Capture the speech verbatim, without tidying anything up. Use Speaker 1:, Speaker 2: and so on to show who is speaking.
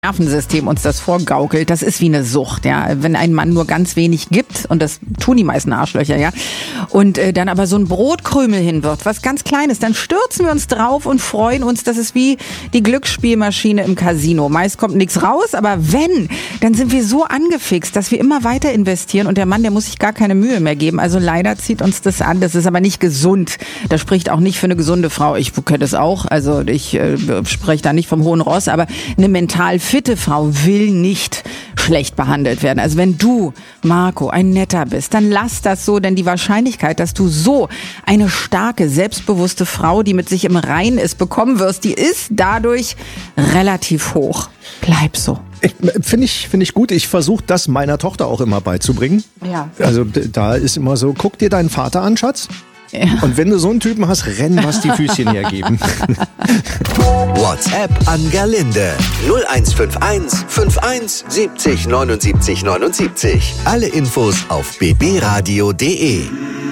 Speaker 1: Nervensystem uns das vorgaukelt, das ist wie eine Sucht, ja. Wenn ein Mann nur ganz wenig gibt, und das tun die meisten Arschlöcher, ja, und äh, dann aber so ein Brotkrümel hin wird, was ganz Kleines, dann stürzen wir uns drauf und freuen uns, das ist wie die Glücksspielmaschine im Casino. Meist kommt nichts raus, aber wenn, dann sind wir so angefixt, dass wir immer weiter investieren und der Mann, der muss sich gar keine Mühe mehr geben. Also leider zieht uns das an, das ist aber nicht gesund. Das spricht auch nicht für eine gesunde Frau. Ich kenne das auch, also ich äh, spreche da nicht vom hohen Ross, aber eine mental fitte Frau will nicht schlecht behandelt werden. Also wenn du, Marco, ein Netter bist, dann lass das so, denn die Wahrscheinlichkeit, dass du so eine starke, selbstbewusste Frau, die mit sich im Reinen ist, bekommen wirst, die ist dadurch relativ hoch. Bleib so.
Speaker 2: Finde ich, finde ich gut. Ich versuche das meiner Tochter auch immer beizubringen.
Speaker 1: Ja.
Speaker 2: Also da ist immer so, guck dir deinen Vater an, Schatz. Ja. Und wenn du so einen Typen hast, renn, was die Füßchen hergeben.
Speaker 3: WhatsApp an Gerlinde null eins fünf eins fünf eins siebzig neunundsiebzig neunundsiebzig. Alle Infos auf b b radio punkt d e.